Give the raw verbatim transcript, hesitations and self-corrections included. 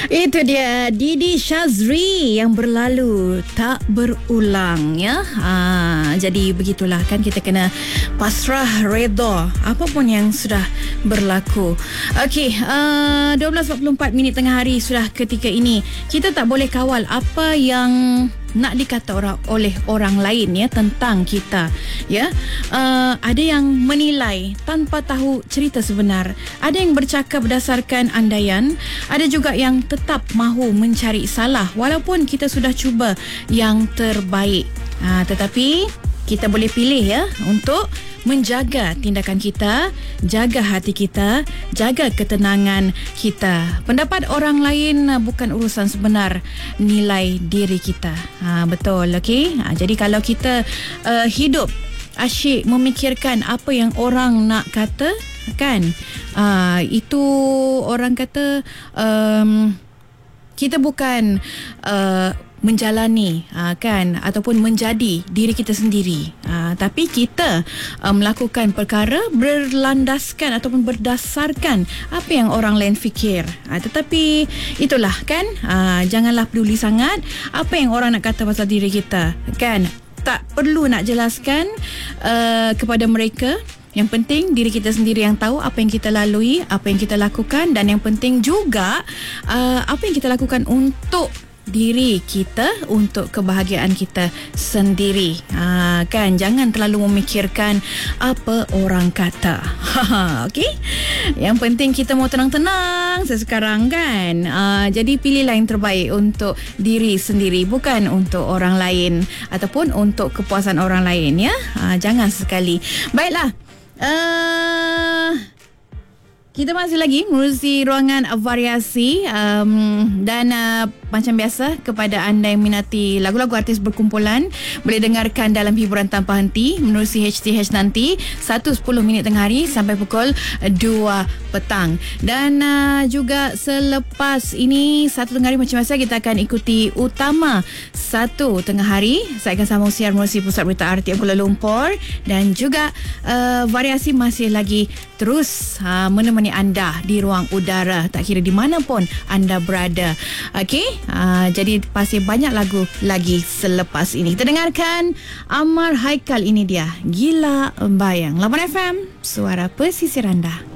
Itu dia Didi Syazri yang berlalu tak berulang ya. Ha, jadi begitulah kan, kita kena pasrah redha apapun yang sudah berlaku. Okey, uh, dua belas empat puluh empat minit tengah hari sudah ketika ini. Kita tak boleh kawal apa yang nak dikata orang oleh orang lain ya tentang kita ya. Uh, ada yang menilai tanpa tahu cerita sebenar, ada yang bercakap berdasarkan andaian, ada juga yang tetap mahu mencari salah walaupun kita sudah cuba yang terbaik. Uh, tetapi kita boleh pilih ya untuk menjaga tindakan kita, jaga hati kita, jaga ketenangan kita. Pendapat orang lain bukan urusan sebenar nilai diri kita. Ha, betul, okey? Ha, jadi kalau kita uh, hidup asyik memikirkan apa yang orang nak kata, kan? Uh, itu orang kata um, kita bukan uh, menjalani uh, kan ataupun menjadi diri kita sendiri, uh, tapi kita uh, melakukan perkara berlandaskan ataupun berdasarkan apa yang orang lain fikir. Uh, tetapi itulah kan, uh, janganlah peduli sangat apa yang orang nak kata pasal diri kita, kan? Tak perlu nak jelaskan uh, kepada mereka. Yang penting diri kita sendiri yang tahu apa yang kita lalui, apa yang kita lakukan, dan yang penting juga uh, apa yang kita lakukan untuk diri kita, untuk kebahagiaan kita sendiri. Ha, kan, jangan terlalu memikirkan apa orang kata. Okey, yang penting kita mau tenang-tenang sekarang, kan. Ha, jadi pilihlah yang terbaik untuk diri sendiri, bukan untuk orang lain ataupun untuk kepuasan orang lain ya. Ha, jangan sekali. Baiklah, uh, kita masih lagi mengurusi ruangan variasi, um, dan uh, macam biasa, kepada anda yang minati lagu-lagu artis berkumpulan, boleh dengarkan dalam hiburan tanpa henti menerusi H T H nanti satu sepuluh minit tengah hari sampai pukul dua petang. Dan uh, juga selepas ini satu tengah hari macam biasa, kita akan ikuti utama satu tengah hari. Saya akan sambung siar menerusi Pusat Berita R T M Kuala Lumpur, dan juga uh, variasi masih lagi terus uh, menemani anda di ruang udara, tak kira di mana pun anda berada. Okey, uh, jadi pasti banyak lagu lagi selepas ini. Kita dengarkan Amar Haikal, ini dia Gila Bayang. lapan F M, suara pesisir anda.